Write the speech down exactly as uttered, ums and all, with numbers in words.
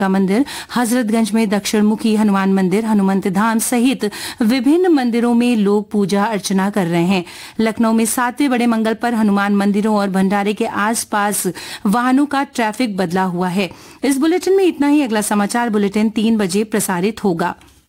का मंदिर, हजरतगंज में दक्षिण मुखी हनुमान मंदिर, हनुमंत धाम सहित विभिन्न मंदिरों में लोग पूजा अर्चना कर रहे हैं। लखनऊ में सातवें बड़े मंगल पर हनुमान मंदिरों और भंडारे के आसपास वाहनों का ट्रैफिक बदला हुआ है। इस बुलेटिन में इतना ही। अगला समाचार बुलेटिन तीन बजे प्रसारित होगा।